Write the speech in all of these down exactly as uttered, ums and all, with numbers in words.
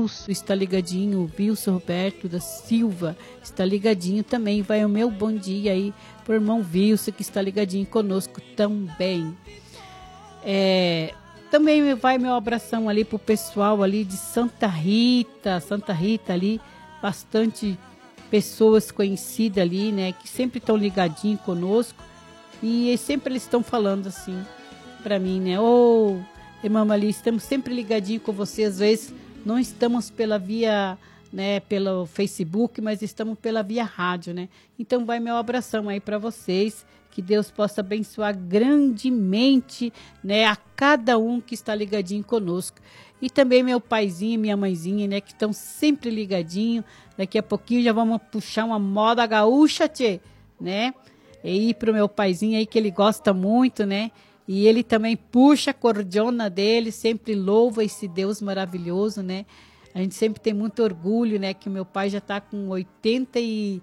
Wilson está ligadinho, o Wilson Roberto da Silva está ligadinho também. Vai o meu bom dia aí pro irmão Wilson, que está ligadinho conosco também. É, também vai meu abração ali pro pessoal ali de Santa Rita, Santa Rita ali, bastante pessoas conhecidas ali, né, que sempre estão ligadinho conosco, e sempre eles estão falando assim para mim, né, ô, oh, irmã Ali, estamos sempre ligadinho com você, às vezes não estamos pela via, né, pelo Facebook, mas estamos pela via rádio, né, então vai meu abração aí para vocês, que Deus possa abençoar grandemente, né, a cada um que está ligadinho conosco. E também meu paizinho e minha mãezinha, né, que estão sempre ligadinho. Daqui a pouquinho já vamos puxar uma moda gaúcha, tchê, né? E ir pro meu paizinho aí, que ele gosta muito, né? E ele também puxa a cordiona dele, sempre louva esse Deus maravilhoso, né? A gente sempre tem muito orgulho, né, que o meu pai já está com oitenta e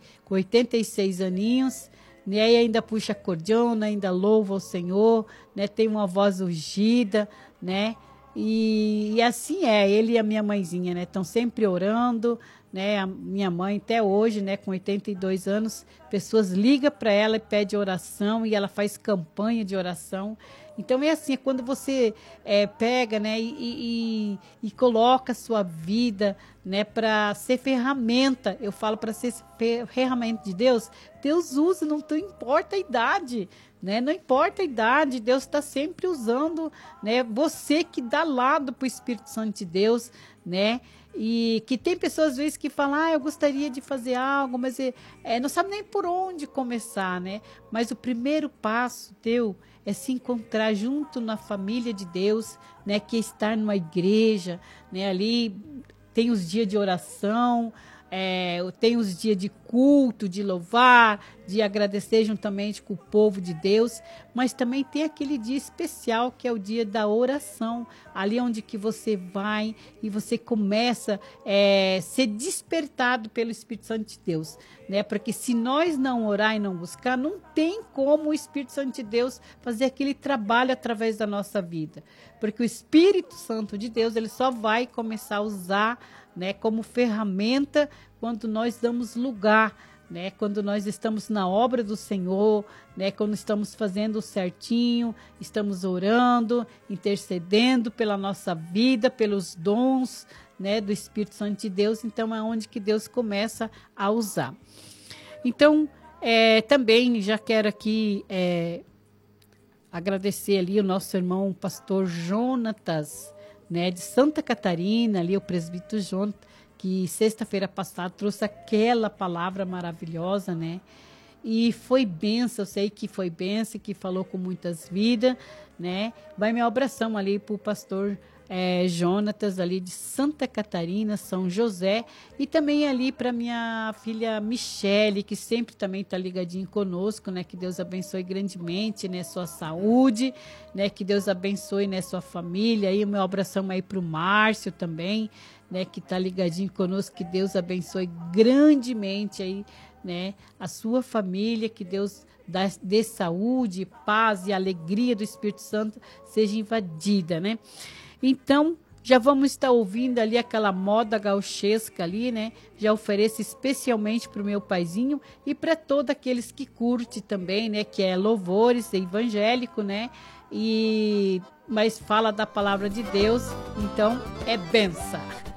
seis aninhos, né, e ainda puxa a cordiona, ainda louva o Senhor, né, tem uma voz ungida, né, e, e assim é, ele e a minha mãezinha, né, estão sempre orando, né, a minha mãe até hoje, né, com oitenta e dois anos, pessoas ligam para ela e pedem oração, e ela faz campanha de oração. Então é assim, é quando você é, pega, né, e, e, e coloca a sua vida, né, para ser ferramenta, eu falo para ser ferramenta de Deus, Deus usa, não importa a idade, né, não importa a idade, Deus está sempre usando, né, você que dá lado para o Espírito Santo de Deus, né, e que tem pessoas às vezes que falam, ah, eu gostaria de fazer algo, mas é, é, não sabe nem por onde começar, né, mas o primeiro passo teu é se encontrar junto na família de Deus, né, que é estar numa igreja, né, ali tem os dias de oração, é, tem os dias de culto, de louvar, de agradecer juntamente com o povo de Deus, mas também tem aquele dia especial que é o dia da oração, ali onde que você vai e você começa a é, ser despertado pelo Espírito Santo de Deus, né? Porque se nós não orar e não buscar, não tem como o Espírito Santo de Deus fazer aquele trabalho através da nossa vida, porque o Espírito Santo de Deus, ele só vai começar a usar, né, como ferramenta quando nós damos lugar, né, quando nós estamos na obra do Senhor, né, quando estamos fazendo certinho, estamos orando, intercedendo pela nossa vida, pelos dons, né, do Espírito Santo de Deus, então é onde que Deus começa a usar. Então, é, também já quero aqui é, agradecer ali o nosso irmão o pastor Jonatas, né, de Santa Catarina, ali o presbítero João, que sexta-feira passada trouxe aquela palavra maravilhosa, né, e foi benção, eu sei que foi benção, que falou com muitas vidas, né, vai minha abração ali para o pastor é, Jonatas, ali de Santa Catarina, São José, e também ali para minha filha Michele, que sempre também está ligadinho conosco, né, que Deus abençoe grandemente, né, sua saúde, né, que Deus abençoe, né, sua família, e o meu abração aí para o Márcio também, né, que está ligadinho conosco, que Deus abençoe grandemente aí, né, a sua família, que Deus dá, dê saúde, paz e alegria do Espírito Santo seja invadida, né. Então, já vamos estar ouvindo ali aquela moda gauchesca ali, né? Já ofereço especialmente para o meu paizinho e para todos aqueles que curte também, né? Que é louvores, é evangélico, né? E, mas fala da palavra de Deus, então é benção.